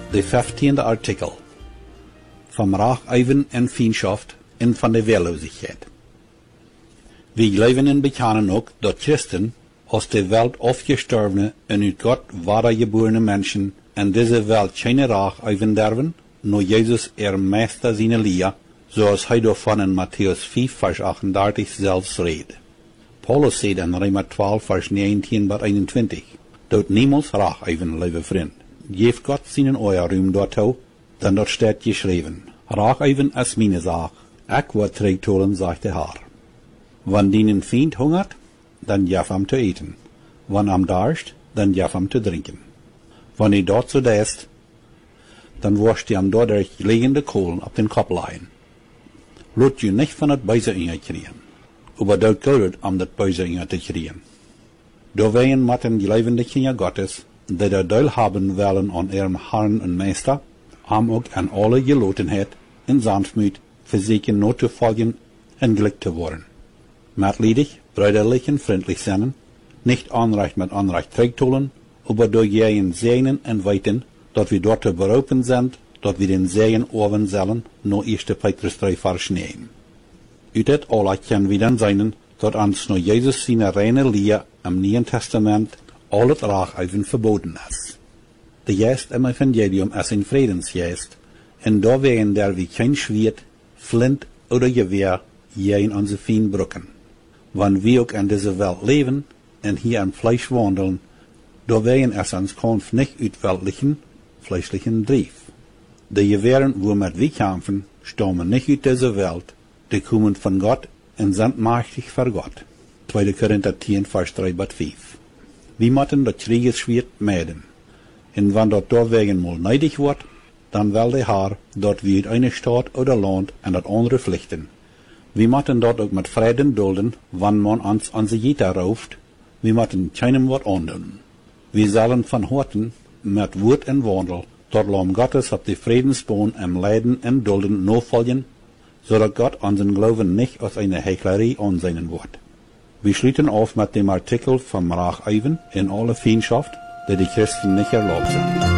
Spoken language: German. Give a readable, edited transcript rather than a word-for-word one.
De 15e artikel. Vom Raachuiven en Fiendschaft en van de Wehrlosigkeit. Wir glauben und bekennen auch, dass Christen aus der Welt aufgestorbene und uit Gott wahrgeborene Menschen in dieser Welt keine Raachuiven derven, nur Jesus Meister seine Lehr, zoals hij daarvan in Matthäus 5, vers 38 zelfs redt. Paulus zegt in Römer 12, vers 19 tot 21, dat niemals Raachuiven, lieve vriend. Geeft Gott seinen Euerruim daartoe, dan dat staat geschreven. Raachuiven is meine Sache, ik word terugtolen, sagt der Herr. Wann deinen Feind hungert, dann gef hem te eten. Wann am darst, dann gef hem te drinken. Wann hij dort so dest, dann wirst du am dort liegende Kohlen auf den Kopf leihen. Lot je nicht von dat Böse kriegen, aber dort gehört das Böse zu kriegen. Da weien matten die levende Kinder Gottes, die der Deil haben wollen an ihrem Herrn und Meister, auch an alle Gelotenheit und Sanftmut für sich not zu folgen und glück zu worden. Mitleidig, brüderlich und freundlich sein, nicht Anrecht mit Anrecht zurückholen, aber durch jeden Sehnen und Weiten, dass wir dort berufen sind, dass wir den Segen oben sollen, nur 1. Petrus 3 Vers 9. Uit dit alle können wir dann sein, dass uns nur Jesus seine reine Lehr im Neuen Testament alles Raachuiven verboten ist. Der Geist im Evangelium ist ein Friedensgeist, und da wegen der wir kein Schwert, Flint oder Gewehr gegen unsere Feind brücken. Wenn wir auch in dieser Welt leben und hier im Fleisch wandeln, da wegen es uns Kampf nicht uit weltlichen, fleischlichen Drief. Die Gewehren, womit wir kämpfen, stammen nicht aus dieser Welt, die kommen von Gott und sind mächtig für Gott. 2. Korinther 10, Vers 3 bis 5. Wir müssen das Kriegesschwert meiden. Und wenn dort wegen mal neidig wird, dann will der Herr, dort wir in eine Stadt oder Land und das andere pflichten. Wir müssen dort auch mit Frieden dulden, wenn man uns unsere Jeta rauft. Wir müssen keinem Wort andun. Wir sollen von Horten mit Wort und Wandel dort Lamm Gottes auf die Friedensbahn im Leiden und Dulden nachfolgen, so dass Gott unseren Glauben nicht aus einer Heuchlerei ansehen wird. Wir schließen auf mit dem Artikel vom Raachuiven in alle Feindschaft, die Christen nicht erlaubt sind.